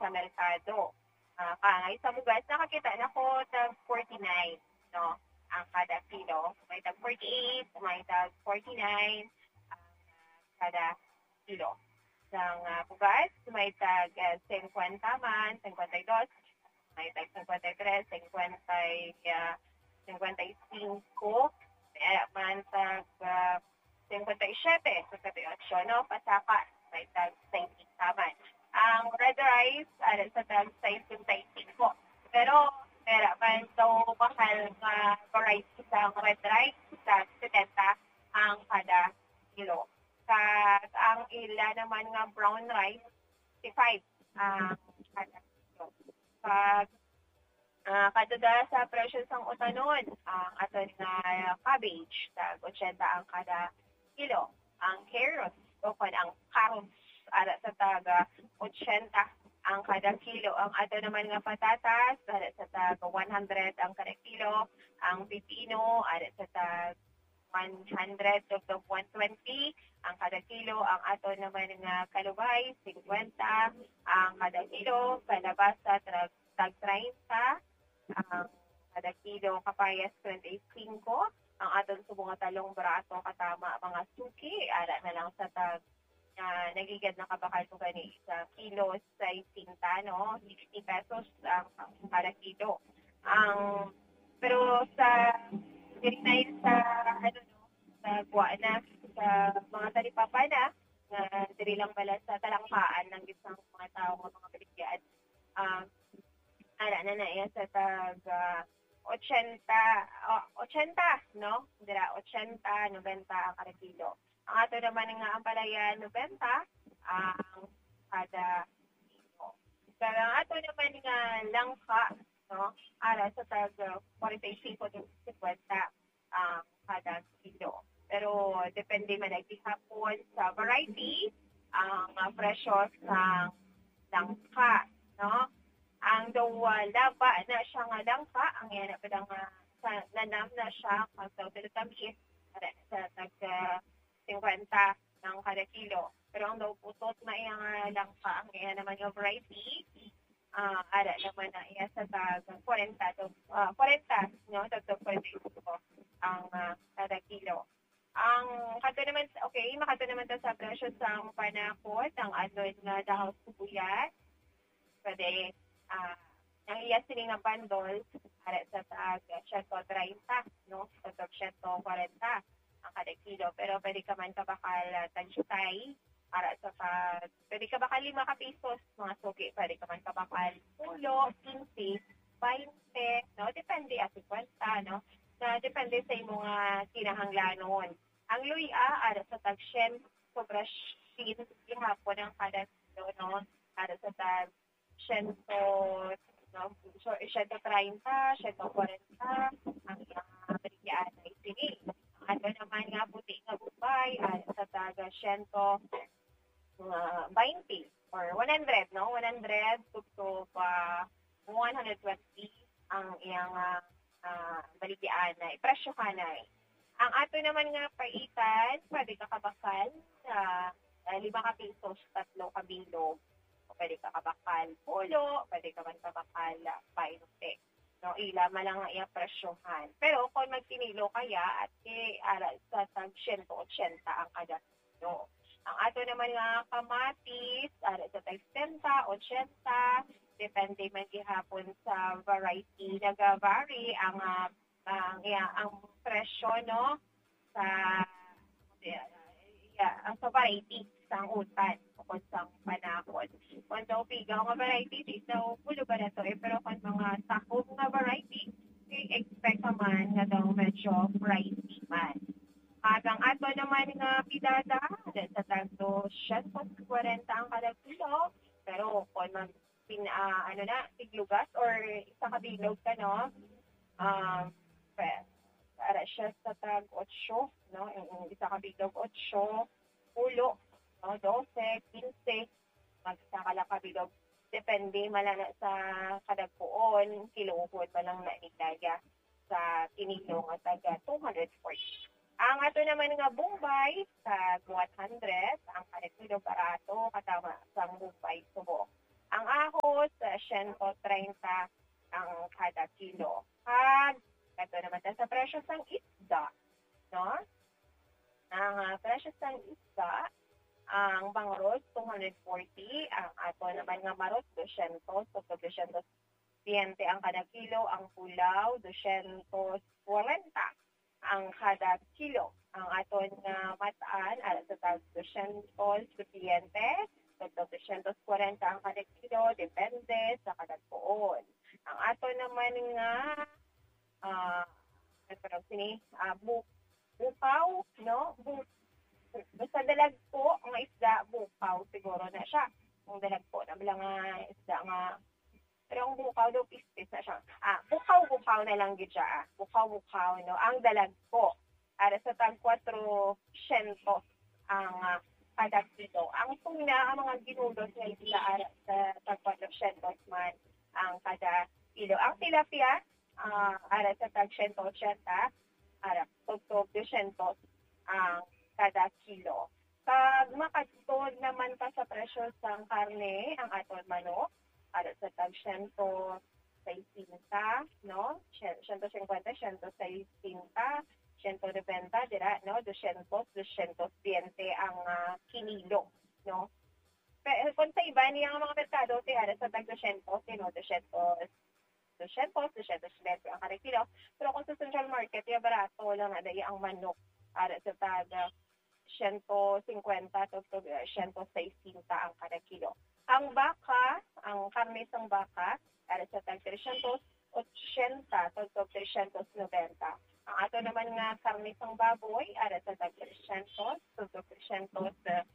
sa merkado. Kangay sa mugas, nakakita na ko tag 49, no? Ang kada kilo. May tag 48, may tag 49 ang kada kilo. Ng bugas, may tag 50 man, 52, may tag 53, 55, man tag 57, 58, no? Pasaka, may tag 60 man. Ang red rice, sa tag 65. Pero, meron man daw mahal nga variety sa red rice, sa 70 ang kada kilo. Ang ila naman nga brown rice, 55 ang kada kilo. Katuda sa presyo sang utanon, ang aton nga cabbage, tag 80 ang kada kilo. Ang carrots, o ang carrots, ara sa taga 80 ang kada kilo. Ang ato naman nga patatas, ara sa taga 100 ang kada kilo. Ang pipino, ara sa taga 100 to 120 ang kada kilo. Ang ato naman nga kalubay, 50 ang kada kilo. Kalabasa, tag 30 ang kada kilo. Kapayas, 25 ang aton subong nga talong braso katama mga suki. Ara na lang sa tag nagigad na kabakal ko gani sa kilo sa 50, no? 60 pesos ang kada kilo. Pero sa diri sa sa Guana, sa mga talipapa na diri lang bala sa talangkaan ng isang mga tao ng mga baligyan. Ara na iya sa tag 80, no? Dira 80, 90 ang kada kilo. Ang ato naman nga ang palaya 90 ang kada kilo. Pero ang ato naman nga langka, no? Ara sa tag 45 to 50 ang kada kilo. Pero depende man hapon sa variety ang presyo sa langka, no? Ang laba na siya nga langka, ang yan na pala nga nanam na siya kung sa tamis sa tag 50 ng kada kilo. Pero ang daw putot na iyang langka, ang yan naman yung variety, ara naman na iya sa tag 40 to 40, no? Tag 45 ang kada kilo. Ang kato naman, okay, makato naman ta sa presyo sa panakot, ang aton nga dahon sibuyas. Pwede, ang iya sining nga bandol, para sa tag 130, no? Tag 140 ang kada kilo. Pero pwede ka man kabakal tagsutay, para sa pwede ka bakal 5 ka pesos, mga suki. Pwede ka man kabakal 10, 15, 20, no? Depende, 50, no? Depende sa mga kinahanglanon. Ang luya, ara sa tag 100, sobra sin ihapon ang kada kilo, no? Ara sa tag 100, no? So, 130, 140 ang baligyan ay sini. Ano naman nga puti nga bubay, ara sa tag 120 or 100, no? 100 to 120 ang iyang baligyan na presyo kanay. Ang ato naman nga paitan, pwede ka kabakal sa 5 ka pesos, 3 ka bilog. O pwede ka kabakal pulo, pwede ka man kabakal 20. No, ila malang nga iya presyohan. Pero kung magtinilo kaya at sa tag 180 ang kada kilo. Ang ato naman nga kamatis, sa tag 70, 80, depende man gihapon sa variety, nag-vary ang presyo, no? Sa variety sa utan o kung sa panahon. Kung daw pigaw nga variety, daw pulo ba na to? Pero kung mga sakop nga variety, expect naman nga daw medyo pricey man. Ang ato naman nga pidada, sa tagdo 140 ang kada kilo. Pero kung tiglugas or isa kabilog ka, no? Para siya sa tag 8, no? Yung isa kabilog 8, pulo, no? 12, 15, mag-isa ka lang kabilog. Depende malana sa kadagpuon, kiluhod pa lang na inilaya sa kinilo nga taga 240. Ang ato naman nga Bombay sa 100, ang kada kilo barato katama sa Bombay subok. Ang ahos 130 ang kada kilo. At ito naman sa presyo ng isda, no? Ang presyo ng isda, ang bangros 240, ang ato naman nga marot 200, so 220 ang kada kilo, ang pulaw 240 ang kada kilo. Ang aton nga mataan alas sa tag 200 240 ang kada kilo, depende sa kadagpoon. Ang ato naman nga bukaw, no? Basta dalag po ang isda, bukaw siguro na siya. Ang dalag po na bilang isda nga, pero ang bukaw daw pistis na siya. Bukaw na lang gid siya. Bukaw, no? Ang dalag po, ara sa tag 400 ang kada kilo. Ang tuna, ang mga ginudos nga isda ara sa tag 400 man ang kada kilo. Ang tilapia, ara sa tag 180, ara tugtog 200 ang kada kilo. Pag makatod naman pa sa presyo ng karne, ang aton manok, ara sa tag 160, no? 150, 160, 190, dira, no? 200, 220 ang kinilo, no? Pero kung sa iba niya ang mga merkado, ara sa tag 200, no? 200, 220 ang kada kilo. Pero kung sa central market, barato lang na dahil ang manok, ara sa tag 150 to 160 ang kada kilo. Ang baka, ang karne ng baka, ara sa tag 380 to 390. Ang ato naman nga karne ng baboy, ara sa tag 300 to 310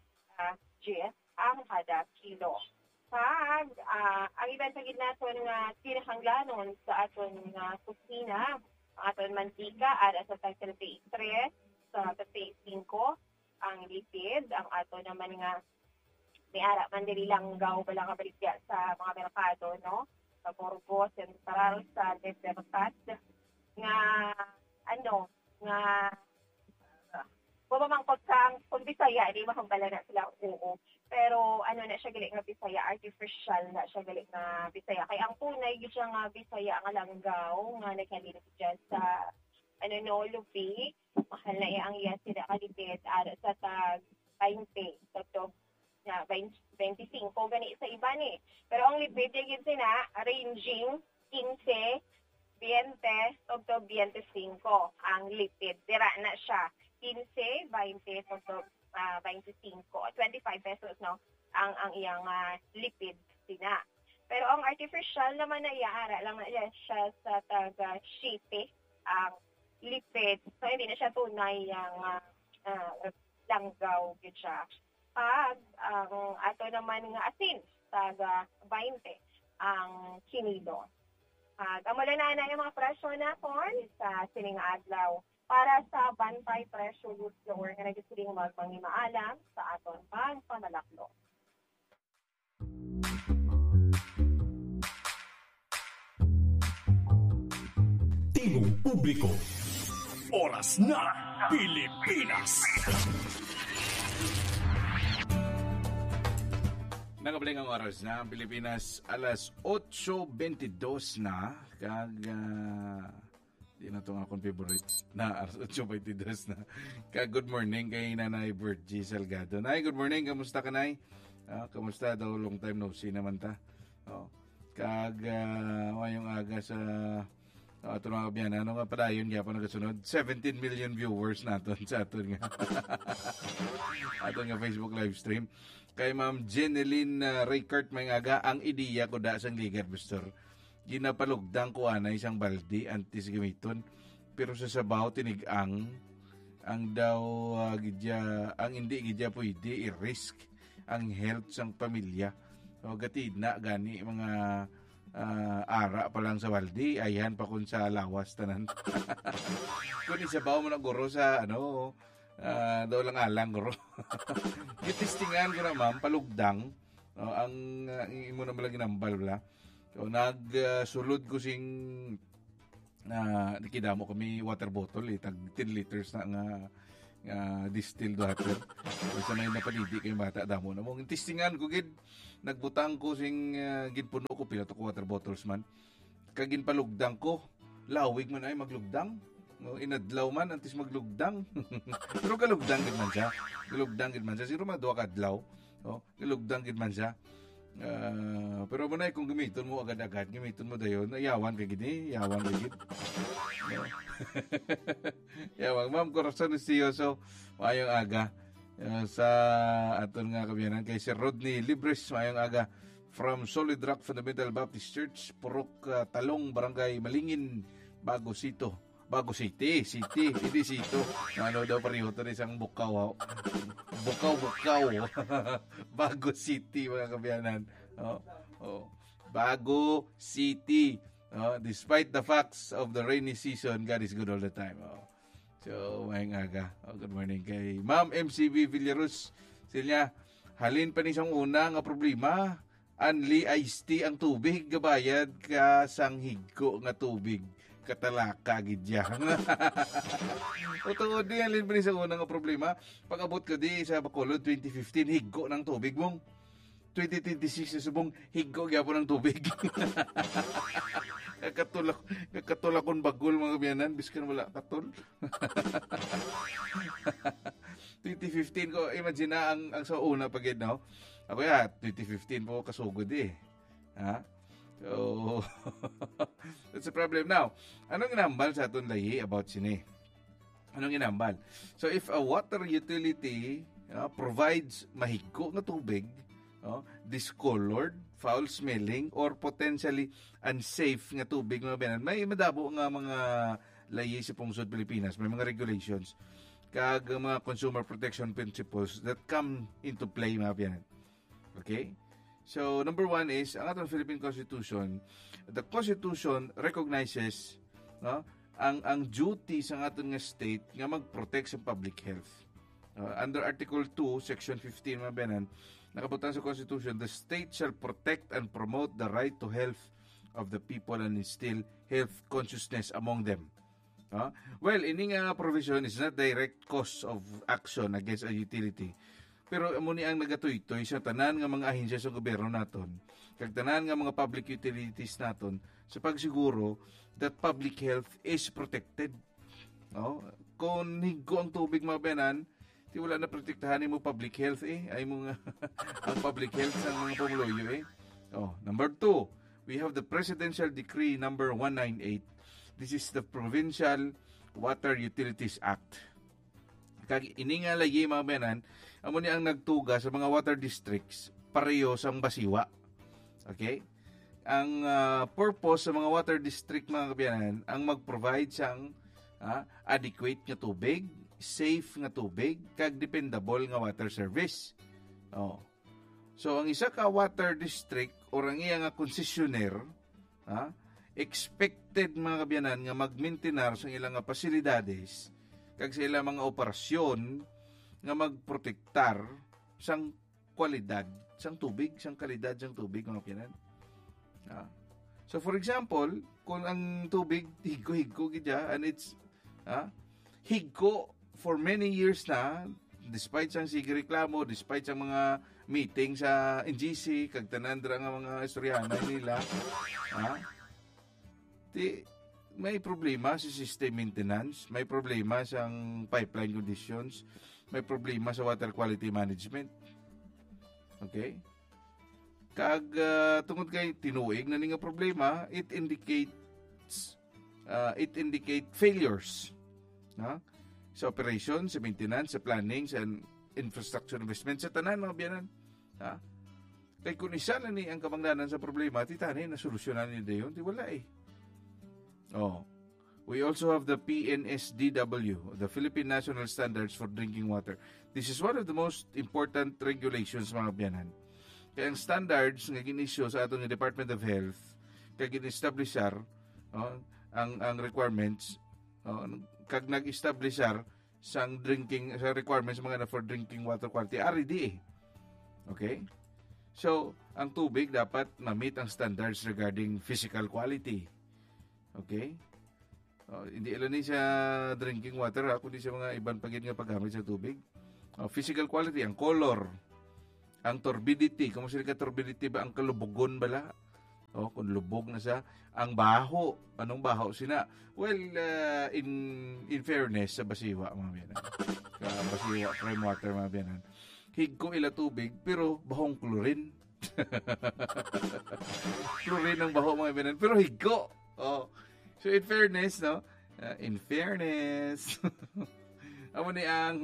ang kada kilo. Pag ang iban sa gidnaton nga tinahanglanon sa aton nga kusina, ang aton mantika ara sa tag 33 sa 35 ang lipid, ang ato naman nga may ara man diri langgaw bala nga baligya sa mga merkado, no? Sa Burgos, Central, sa Libertad nga nga pamamangkot sa kung Bisaya, di mahambala na sila, oo. Pero na siya gali nga Bisaya, artificial na siya gali nga Bisaya. Kaya ang tunay, gid siya nga Bisaya nga langgaw, nga naghalilip dyan sa, lupi. Mahal na ang iya sila kalipid, ara sa tag 20, so na 25, gani sa iba ni. Pero ang lipid, yung sina, ranging 15, 20, to 25 ang lipid. Dira na siya. 15, 20, to 25, 25 pesos, no? Ang iyang lipid sina. Pero ang artificial naman na iaara lang na siya sa taga shipe ang lipid. So hindi na siya tunay ang langgaw gid siya. Pag ang ato naman nga asin taga 20 ang kinilo. Amala na yung mga presyo na corn sa sining adlaw para sa bantay presyo lower nga nagisiling magmangimaalam sa aton pagpamalaklo. Tingong publiko. Oras na Pilipinas. Nakabaling ang oras na ang Pilipinas, alas 8:22 na. Di na ito nga akong favorite na alas 8:22 na. Good morning kay Nanay Virgie Salgado. Nay, good morning. Kamusta ka, Nay? Kamusta daw? Long time no see naman ta. Ngayong aga sa ito mga kabiyan. Ano nga pala yun kaya pa nagasunod? 17 million viewers natin sa aton nga. Aton nga Facebook live stream. Kay Ma'am Jeneline Ricard may aga, ang ideya ko da sang ligar, Pastor. Ginapalugdang ko na isang baldi antis gamiton. Pero sa sabaw tinigang ang daw ang hindi gidya pwede i-risk ang health sang pamilya. So gatid na gani mga ara pa lang sa baldi, ayan pa kun sa lawas tanan. Kung isabaw mo na guro sa daw lang alang guro. Gitistingan ko na ma'am, palugdang. Ang imo na malang ginambal bla. So nagsulod ko sing nakidamo kami water bottle tag 10 liters na distilled water. Sa may napanidi kay bata damo na mong testingan ko gid nagbutang ko sing gid puno ko pila to ko water bottles man. Kagin palugdang ko. Lawig man ay maglugdang. No, inadlaw man antes maglugdang. Pero kalugdang gid man siya. Kalugdang gid man siya. Siguro mga 2 kadlaw. No, kalugdang gid man siya. Pero manay kung gamiton mo agad-agad, gamiton mo dayon, yawan kay gid ni, yawan kay gid. No? Yawan ma'am Corazon Estioso, maayong aga sa aton nga kabiyanan kay Sir Rodney Libres, maayong aga from Solid Rock Fundamental Baptist Church, Purok Talong, Barangay Malingin, Bago City, hindi Sito. Ano daw pareho to isang bukaw. Bukaw. Bago City mga kabiyanan. Bago City. Despite the facts of the rainy season, God is good all the time. So, mayang aga. Good morning kay Ma'am MCB Villarus. Sila, halin pa ni siyang una nga problema. Anli iced tea ang tubig, gabayad ka sang higko nga tubig. Katalaka gidya. O tungod di alin pa ni sa unang problema, pag-abot ka di sa Bacolod 2015 higgo ng tubig mong 2026 sa subong higgo gyapon ng tubig. Kakatulak kon bagol mga biyanan biskan wala katol. 2015 ko imagine na ang sa una pagid no. Ako 2015 po kasugod ha. So, that's a problem. Now, anong inambal sa aton lahi about sini? Anong inambal? So, if a water utility provides mahigko na tubig, discolored, foul-smelling, or potentially unsafe nga tubig, mga biyanan, may madabo nga mga lahi sa pungsod Pilipinas. May mga regulations kag mga consumer protection principles that come into play, mga biyanan. Okay? So, number 1 is, ang atong Philippine Constitution, the Constitution recognizes ang duty sa aton nga state nga mag-protect sa public health. Under Article 2, Section 15, mga benan, nakabutang sa Constitution, the state shall protect and promote the right to health of the people and instill health consciousness among them. Well, ini nga provision is not direct cause of action against a utility. Pero amo ni ang nagatoy-toy sa tanan nga mga ahensya sa gobyerno naton, kag tanan nga mga public utilities naton sa pagsiguro that public health is protected. Kung higko ang tubig mga benan, di wala na protektahan mo public health ay mo nga ang public health sa mga pumuloyo Number 2, we have the Presidential Decree number 198. This is the Provincial Water Utilities Act. Kag ini nga lagi mga benan, amo ni ang nagtuga sa mga water districts pareho sang basiwa. Okay? Ang purpose sa mga water district mga kabiyanan ang mag-provide sang adequate nga tubig, safe nga tubig, kag dependable nga water service. So ang isa ka water district or ang iya nga concessionaire expected mga kabiyanan nga mag-maintain sa ilang nga pasilidades kag sa ilang mga operasyon nga magprotektar sang kwalidad sang tubig, sang kalidad sang tubig mga kabiyanan. So for example, kung ang tubig higko gidya and it's higko for many years na despite sang sige reklamo, despite sang mga meeting sa NGC kag tanan dira nga mga istoryahan nila may problema sa system maintenance, may problema sa pipeline conditions, may problema sa water quality management. Okay? Kag tungod kay tinuig na nga problema, it indicates failures. Sa operation, sa maintenance, sa planning, sa infrastructure investment, sa tanan mga biyanan. Kaya kung isa na ni ang kamanglanan sa problema, titani na solusyonan ni dayon, di wala We also have the PNSDW, the Philippine National Standards for Drinking Water. This is one of the most important regulations mga biyanan. Kaya ang standards nga ginisyo sa atong Department of Health, kaya gin-establishar ang requirements, kag nag-establishar sa requirements mga na for drinking water quality, RD. Okay? So, ang tubig dapat ma-meet ang standards regarding physical quality. Okay? Hindi lang ni siya drinking water, kundi siya mga ibang pagin nga paggamit sa tubig. Physical quality, ang color, ang turbidity, kung sila ka turbidity ba, ang kalubugon bala, kung lubog na siya, ang baho, anong baho sina? Well, in fairness sa basiwa, mga biyanan, basiwa, prime water, mga biyanan, higko ila tubig, pero bahong chlorine. Chlorine ang baho, mga biyanan, pero higko. So in fairness, no? In fairness, amo ni ang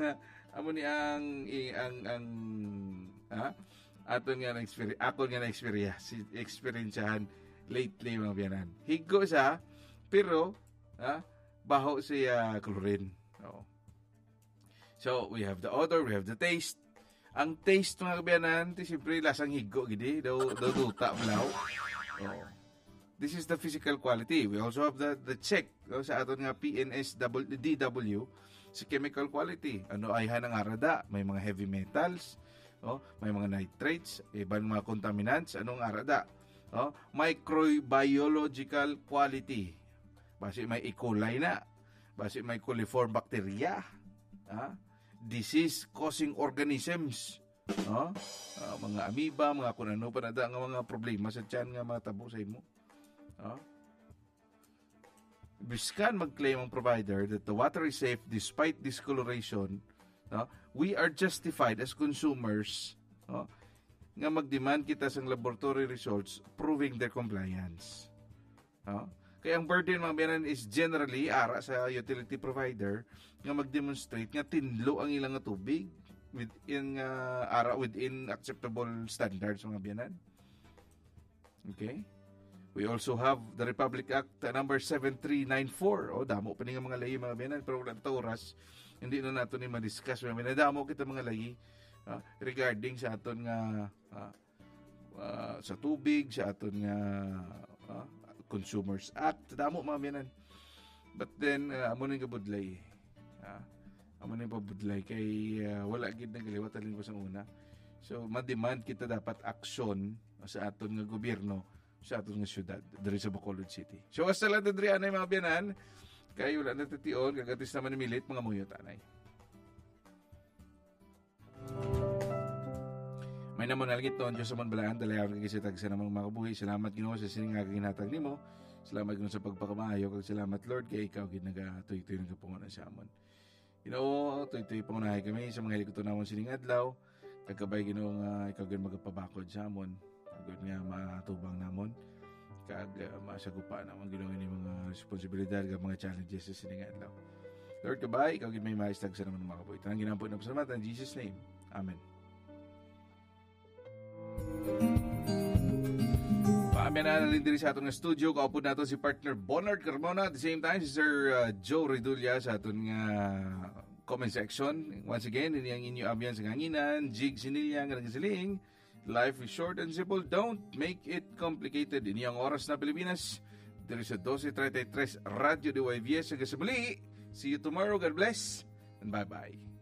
aton nga na experience, ako nga na experiencehan lately, mga biyanan. Higgo siya, pero baho siya chlorine. So we have the odor, we have the taste. Ang taste, mga kabiyanan, siyempre lasang higgo gidi, daw duta blaw. This is the physical quality. We also have the check sa aton nga PNSDW sa chemical quality. Ano ay hanang arada? May mga heavy metals, may mga nitrates, ibang mga contaminants, anong arada? Microbiological quality. Basi may E. coli na. Basi may coliform bacteria. Disease causing organisms. Mga amoeba, mga kunano pa na nga mga problema sa tiyan nga mga tabo sa imo. Biskan mag-claim ang provider that the water is safe despite discoloration, we are justified as consumers nga mag-demand kita sa laboratory results proving their compliance. Kaya ang burden, mga biyanan, is generally ara sa utility provider nga mag-demonstrate nga tinlo ang ilang tubig within acceptable standards, mga biyanan. Okay? We also have the Republic Act number 7394. Damo pa nga mga lahi, mga biyanan, pero wala ito oras. Hindi na nato ni ma-discuss. Damo kita mga lahi regarding sa aton nga sa tubig, sa aton nga Consumers Act. Damo, mga biyanan. But then, amo na yung kabudlay. Amo na yung pabudlay. Kay wala gid na galiwat alin ko sa una. So, ma-demand kita dapat aksyon sa aton nga gobyerno sa aton nga syudad, diri sa Bacolod City. So, hasta lang diri anay, mga biyanan, kay wala na titiol, kagatis naman milit, mga muyot anay. May namon nalgit noon, Diyos naman balaan, dalayaw nagkisitag sa namang makabuhi. Salamat, Ginoo, sa siningag ginatag nimo. Salamat, Ginoo, sa pagpakamaayo. Kag salamat, Lord, kay ikaw ginagatuy-tuy nagapungunan sa amon. Ginoo, tuy-tuy pangunahay kami sa mga hilikoton namon sining adlaw. Kagkabay, Ginoo, nga ikaw gin magpabakod sa amon. Agad nga matubang namon. Kag masagupa namon, Ginoo, ini mga responsibilidad kag mga challenges sa sining adlaw. Lord, kabay, ikaw gin may maistag sa naman makabuhi. Tanang ginampo na pasalamatan in Jesus' name. Amen. Paamyan na rin diri sa atong studio. Kaupo nato si partner Bonard Carmona. At the same time, si Sir Joe Redulla sa atong comment section. Once again, ini ang inyo amyan sa kanginan. Jig sinilya nga nagsiling. Life is short and simple. Don't make it complicated. Ini ang oras na Pilipinas. Diri sa 12:33 Radio de YVS. Hanggang sa muli. See you tomorrow. God bless. And bye-bye.